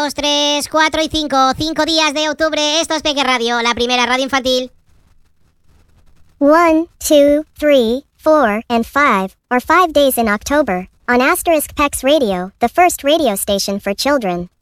2, 3, 4 y 5. 5 días de octubre. Esto es Peque Radio, la primera radio infantil. 1, 2, 3, 4, and 5, or 5 days in October, on Asterisk Pex Radio, the first radio station for children.